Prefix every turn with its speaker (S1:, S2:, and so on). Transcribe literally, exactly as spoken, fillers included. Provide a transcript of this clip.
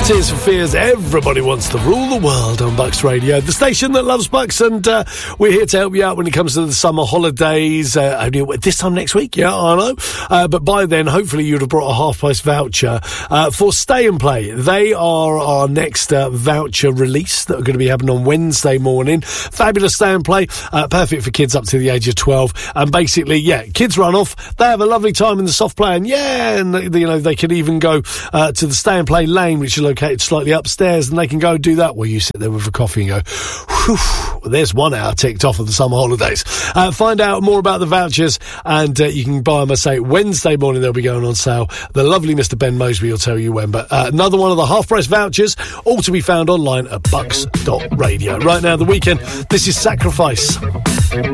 S1: Tears for Fears, everybody wants to rule the world on Bucks Radio, the station that loves Bucks, and uh, we're here to help you out when it comes to the summer holidays. Uh, only this time next week, yeah, I know. Uh, but by then, hopefully, you'd have brought a half-price voucher uh, for Stay and Play. They are our next uh, voucher release that are going to be happening on Wednesday morning. Fabulous Stay and Play, uh, perfect for kids up to the age of twelve. And basically, yeah, kids run off, they have a lovely time in the soft play, and yeah, and you know, they can even go uh, to the Stay and Play lane, which is located slightly upstairs, and they can go do that where you sit there with a coffee and go, whew, well, there's one hour ticked off of the summer holidays. Uh, find out more about the vouchers, and uh, you can buy them, I say, Wednesday morning they'll be going on sale. The lovely Mister Ben Mosby will tell you when, but uh, another one of the half-price vouchers, all to be found online at bucks dot radio. Right now, The Weekend, this is Sacrifice.